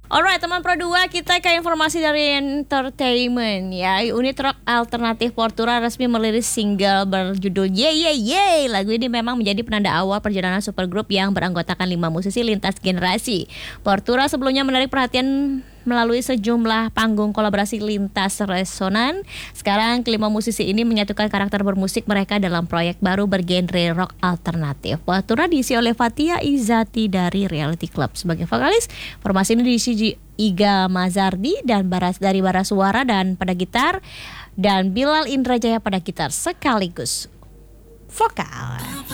Alright teman Pro 2, kita ke informasi dari entertainment ya. Unit rock alternatif Portura resmi merilis single berjudul Ye Ye Ye. Lagu ini memang menjadi penanda awal perjalanan supergroup yang beranggotakan 5 musisi lintas generasi. Portura sebelumnya menarik perhatian melalui sejumlah panggung kolaborasi lintas resonan. Sekarang kelima musisi ini menyatukan karakter bermusik mereka dalam proyek baru bergenre rock alternatif. Portura diisi oleh Fathia Izzati dari Reality Club sebagai vokalis. Formasi ini diisi Iga Mazardi dan dari bara suara dan pada gitar, dan Bilal Indrajaya pada gitar sekaligus vokal.